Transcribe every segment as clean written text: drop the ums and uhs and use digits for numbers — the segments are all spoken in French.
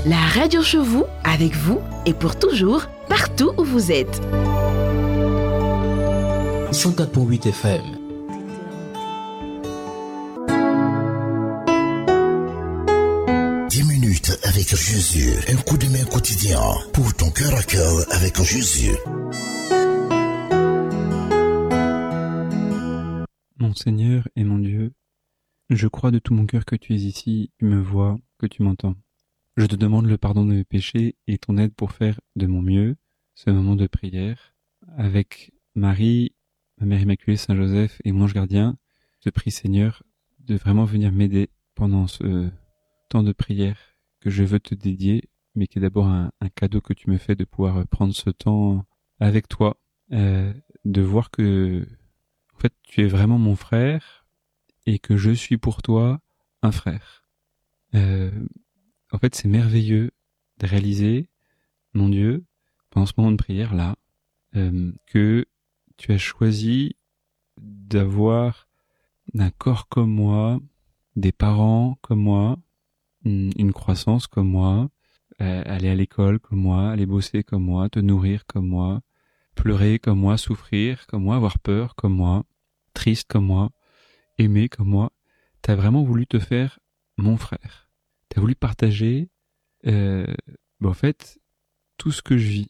La radio chez vous, avec vous et pour toujours, partout où vous êtes. 104.8 FM. Avec Jésus, un coup de main quotidien pour ton cœur à cœur avec Jésus. Mon Seigneur et mon Dieu, je crois de tout mon cœur que tu es ici, tu me vois, que tu m'entends. Je te demande le pardon de mes péchés et ton aide pour faire de mon mieux ce moment de prière. Avec Marie, ma Mère Immaculée, Saint Joseph et mon ange gardien, je te prie Seigneur de vraiment venir m'aider pendant ce temps de prière que je veux te dédier, mais qui est d'abord un cadeau que tu me fais de pouvoir prendre ce temps avec toi, de voir que en fait tu es vraiment mon frère et que je suis pour toi un frère. En fait c'est merveilleux de réaliser, mon Dieu, pendant ce moment de prière là, que tu as choisi d'avoir un corps comme moi, des parents comme moi, une croissance comme moi, aller à l'école comme moi, aller bosser comme moi, te nourrir comme moi, pleurer comme moi, souffrir comme moi, avoir peur comme moi, triste comme moi, aimer comme moi. T'as vraiment voulu te faire mon frère. T'as voulu partager, en fait, tout ce que je vis.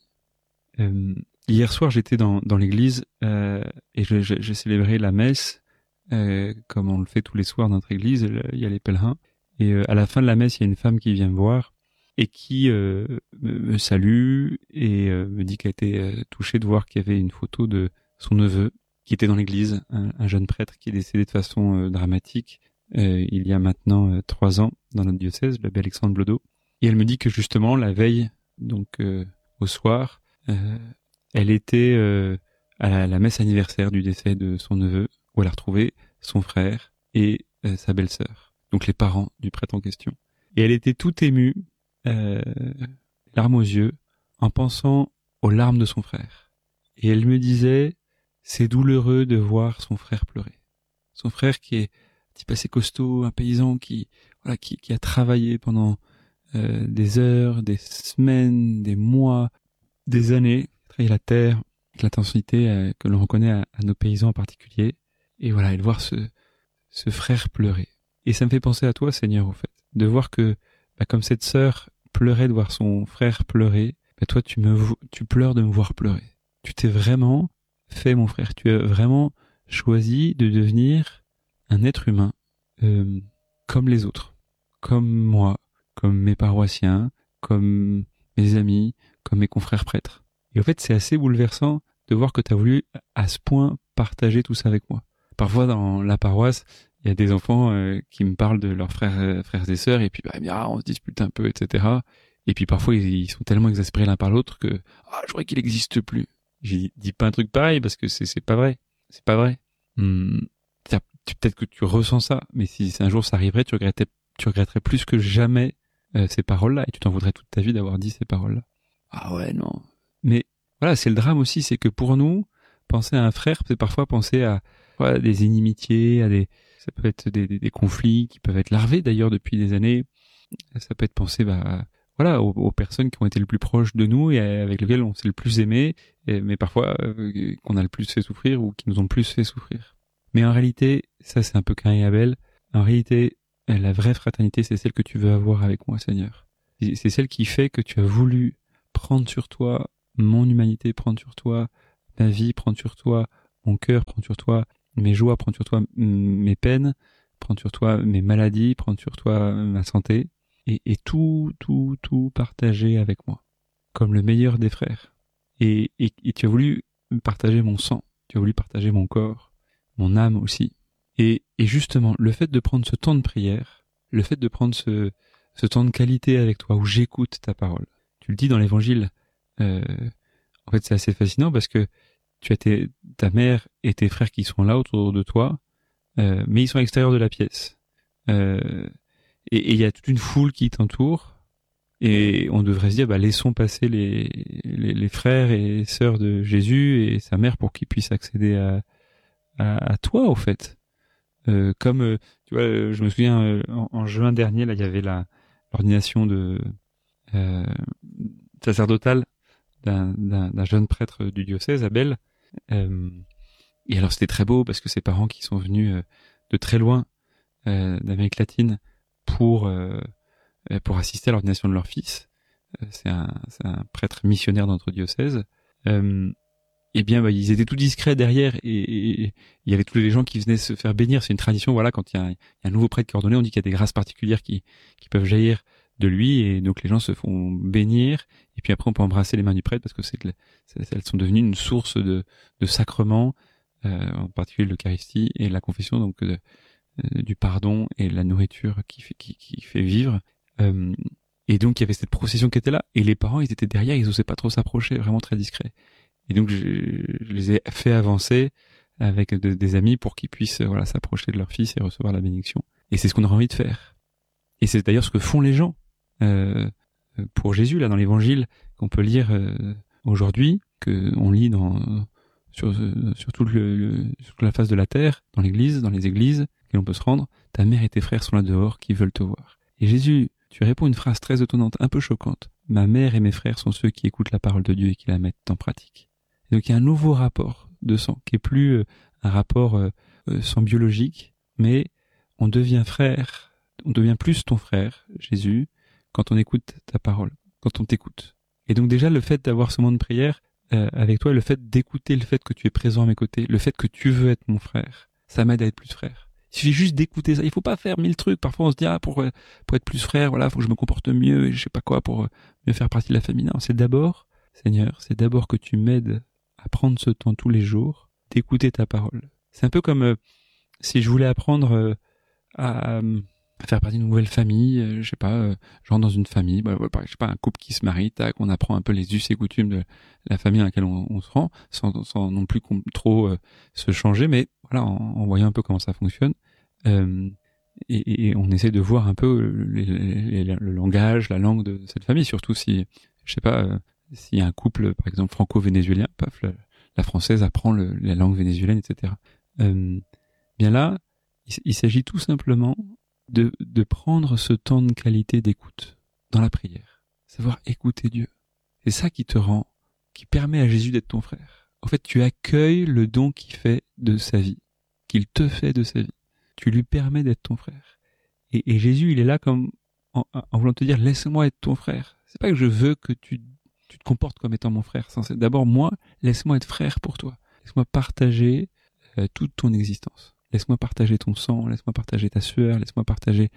Hier soir, j'étais dans l'église et j'ai célébré la messe comme on le fait tous les soirs dans notre église. Il y a les pèlerins. Et à la fin de la messe, il y a une femme qui vient me voir et qui me salue et me dit qu'elle était touchée de voir qu'il y avait une photo de son neveu qui était dans l'église, un jeune prêtre qui est décédé de façon dramatique il y a maintenant 3 ans dans notre diocèse, l'abbé Alexandre Blodeau. Et elle me dit que justement la veille, donc au soir, elle était à la messe anniversaire du décès de son neveu où elle a retrouvé son frère et sa belle-sœur. Donc les parents du prêtre en question. Et elle était toute émue, larmes aux yeux, en pensant aux larmes de son frère. Et elle me disait, c'est douloureux de voir son frère pleurer. Son frère qui est un type assez costaud, un paysan qui a travaillé pendant des heures, des semaines, des mois, des années, travaillé la terre, avec l'intensité que l'on reconnaît à nos paysans en particulier. Et voilà, et de voir ce frère pleurer. Et ça me fait penser à toi, Seigneur, au fait, de voir que, comme cette sœur pleurait de voir son frère pleurer, toi, tu pleures de me voir pleurer. Tu t'es vraiment fait, mon frère. Tu as vraiment choisi de devenir un être humain, comme les autres, comme moi, comme mes paroissiens, comme mes amis, comme mes confrères prêtres. Et en fait, c'est assez bouleversant de voir que tu as voulu à ce point partager tout ça avec moi. Parfois, dans la paroisse, il y a des enfants qui me parlent de leurs frères et sœurs, et puis on se dispute un peu, etc. Et puis parfois ils sont tellement exaspérés l'un par l'autre que je crois qu'il n'existe plus. J'ai dit pas un truc pareil parce que c'est pas vrai, c'est pas vrai. Peut-être que tu ressens ça, mais si un jour ça arriverait, tu regretterais plus que jamais ces paroles-là, et tu t'en voudrais toute ta vie d'avoir dit ces paroles-là. Ah ouais, non. Mais voilà, c'est le drame aussi, c'est que pour nous, penser à un frère, c'est parfois penser à des inimitiés, ça peut être des conflits qui peuvent être larvés d'ailleurs depuis des années. Ça peut être pensé aux personnes qui ont été le plus proches de nous et avec lesquelles on s'est le plus aimé, mais parfois qu'on a le plus fait souffrir ou qui nous ont le plus fait souffrir. Mais en réalité, ça c'est un peu Caïn et Abel. En réalité, la vraie fraternité, c'est celle que tu veux avoir avec moi, Seigneur. C'est celle qui fait que tu as voulu prendre sur toi mon humanité, prendre sur toi ma vie, prendre sur toi mon cœur, prendre sur toi mes joies, prendre sur toi mes peines, prendre sur toi mes maladies, prendre sur toi ma santé, et tout partager avec moi, comme le meilleur des frères. Et tu as voulu partager mon sang, tu as voulu partager mon corps, mon âme aussi. Et justement, le fait de prendre ce temps de prière, le fait de prendre ce temps de qualité avec toi, où j'écoute ta parole. Tu le dis dans l'évangile, en fait c'est assez fascinant parce que tu as ta mère et tes frères qui sont là autour de toi, mais ils sont à l'extérieur de la pièce. Et il y a toute une foule qui t'entoure, et on devrait se dire, laissons passer les frères et sœurs de Jésus et sa mère pour qu'ils puissent accéder à toi, au fait. Tu vois, je me souviens, en juin dernier, là, il y avait l'ordination de sacerdotale d'un jeune prêtre du diocèse, Abel. Et alors c'était très beau parce que ses parents qui sont venus de très loin d'Amérique latine pour assister à l'ordination de leur fils. C'est un prêtre missionnaire dans notre diocèse. Eh bien, ils étaient tout discrets derrière et il y avait tous les gens qui venaient se faire bénir. C'est une tradition, voilà, quand il y a un nouveau prêtre qui est ordonné, on dit qu'il y a des grâces particulières qui peuvent jaillir de lui et donc les gens se font bénir et puis après on peut embrasser les mains du prêtre parce que elles sont devenues une source de sacrements, en particulier l'Eucharistie et la confession, donc du pardon et la nourriture qui fait vivre. Et donc il y avait cette procession qui était là et les parents ils étaient derrière, ils osaient pas trop s'approcher, vraiment très discrets. Et donc je les ai fait avancer avec des amis pour qu'ils puissent s'approcher de leur fils et recevoir la bénédiction. Et c'est ce qu'on a envie de faire. Et c'est d'ailleurs ce que font les gens pour Jésus là dans l'Évangile qu'on peut lire aujourd'hui, que on lit sur toute la face de la terre, dans l'Église, dans les églises, et on peut se rendre. Ta mère et tes frères sont là dehors qui veulent te voir. Et Jésus, tu réponds une phrase très étonnante, un peu choquante. Ma mère et mes frères sont ceux qui écoutent la parole de Dieu et qui la mettent en pratique. Et donc il y a un nouveau rapport de sang qui est plus un rapport sang biologique, mais on devient frère, on devient plus ton frère, Jésus, quand on écoute ta parole, quand on t'écoute. Et donc déjà le fait d'avoir ce moment de prière avec toi, le fait d'écouter, le fait que tu es présent à mes côtés, le fait que tu veux être mon frère, ça m'aide à être plus frère. Il suffit juste d'écouter ça. Il faut pas faire 1000 trucs. Parfois on se dit pour être plus frère, voilà, faut que je me comporte mieux et je sais pas quoi pour mieux faire partie de la famille. Non, c'est d'abord, Seigneur, c'est d'abord que tu m'aides à prendre ce temps tous les jours d'écouter ta parole. C'est un peu comme si je voulais apprendre à faire partie d'une nouvelle famille, je sais pas, genre dans une famille, je sais pas, un couple qui se marie, tac, on apprend un peu les us et coutumes de la famille dans laquelle on se rend, sans non plus trop se changer, mais voilà, en voyant un peu comment ça fonctionne, et on essaie de voir un peu le langage, la langue de cette famille, surtout si, je sais pas, s'il y a un couple, par exemple, franco-vénézuélien, paf, la française apprend la langue vénézuélienne, etc. Bien là, il s'agit tout simplement de prendre ce temps de qualité d'écoute dans la prière. Savoir écouter Dieu. C'est ça qui permet à Jésus d'être ton frère. En fait, tu accueilles le don qu'il fait de sa vie, qu'il te fait de sa vie. Tu lui permets d'être ton frère. Et Jésus, il est là comme en voulant te dire, laisse-moi être ton frère. C'est pas que je veux que tu te comportes comme étant mon frère. D'abord, moi, laisse-moi être frère pour toi. Laisse-moi partager toute ton existence. Laisse-moi partager ton sang, laisse-moi partager ta sueur, laisse-moi partager,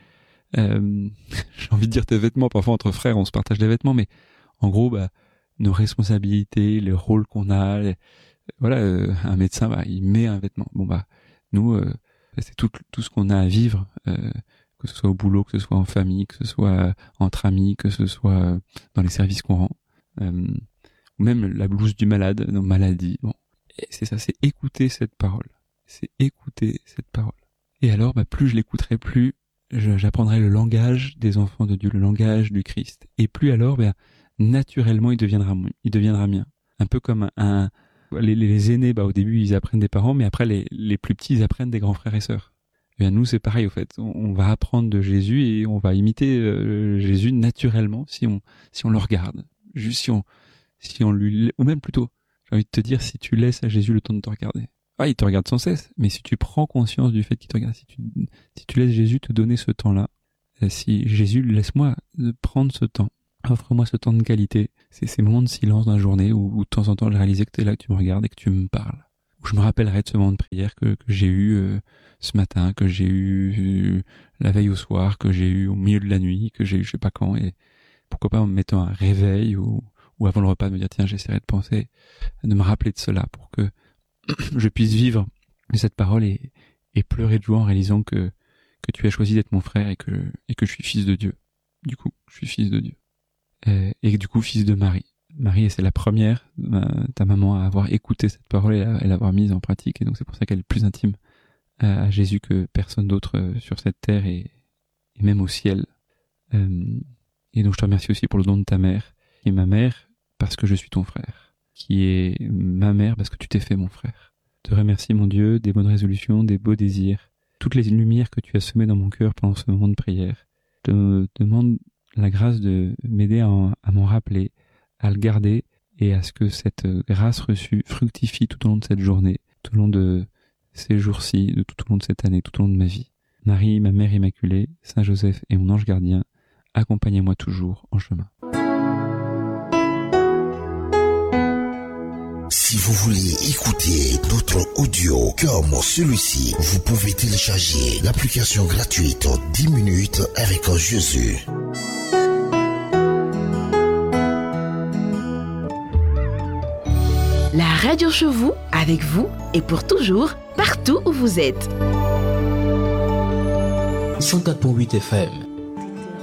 j'ai envie de dire tes vêtements. Parfois, entre frères, on se partage des vêtements, mais en gros, nos responsabilités, les rôles qu'on a, un médecin, il met un vêtement. Nous, c'est tout ce qu'on a à vivre, que ce soit au boulot, que ce soit en famille, que ce soit entre amis, que ce soit dans les services qu'on rend, ou même la blouse du malade, nos maladies. Bon, et c'est ça, c'est écouter cette parole. C'est écouter cette parole. Et alors, plus je l'écouterai, plus j'apprendrai le langage des enfants de Dieu, le langage du Christ. Et plus alors, naturellement, il deviendra mien. Un peu comme les aînés, au début, ils apprennent des parents, mais après, les plus petits, ils apprennent des grands frères et sœurs. Et bien, nous, c'est pareil, au fait. On va apprendre de Jésus et on va imiter Jésus naturellement si on le regarde. Juste si on lui, ou même plutôt, j'ai envie de te dire, si tu laisses à Jésus le temps de te regarder. Il te regarde sans cesse, mais si tu prends conscience du fait qu'il te regarde, si tu laisses Jésus te donner ce temps-là, si Jésus, laisse-moi prendre ce temps, offre-moi ce temps de qualité, c'est ces moments de silence dans la journée où de temps en temps j'ai réalisé que tu es là, que tu me regardes et que tu me parles. Où je me rappellerai de ce moment de prière que j'ai eu ce matin, que j'ai eu la veille au soir, que j'ai eu au milieu de la nuit, que j'ai eu je sais pas quand, et pourquoi pas en me mettant un réveil ou avant le repas de me dire tiens, j'essaierai de penser, de me rappeler de cela pour que je puisse vivre cette parole et pleurer de joie en réalisant que tu as choisi d'être mon frère et que je suis fils de Dieu. Du coup, je suis fils de Dieu. Et du coup, fils de Marie. Marie, c'est la première, ta maman, à avoir écouté cette parole et à l'avoir mise en pratique. Et donc, c'est pour ça qu'elle est plus intime à Jésus que personne d'autre sur cette terre et même au ciel. Et donc, je te remercie aussi pour le don de ta mère, qui est ma mère parce que je suis ton frère, qui est ma mère parce que tu t'es fait mon frère. Je te remercie, mon Dieu, des bonnes résolutions, des beaux désirs, toutes les lumières que tu as semées dans mon cœur pendant ce moment de prière. Je te demande la grâce de m'aider à m'en rappeler, à le garder et à ce que cette grâce reçue fructifie tout au long de cette journée, tout au long de ces jours-ci, tout au long de cette année, tout au long de ma vie. Marie, ma mère immaculée, Saint Joseph et mon ange gardien, accompagnez-moi toujours en chemin. Si vous voulez écouter d'autres audios comme celui-ci, vous pouvez télécharger l'application gratuite 10 minutes avec Jésus. La radio chez vous, avec vous et pour toujours, partout où vous êtes. 104.8 FM.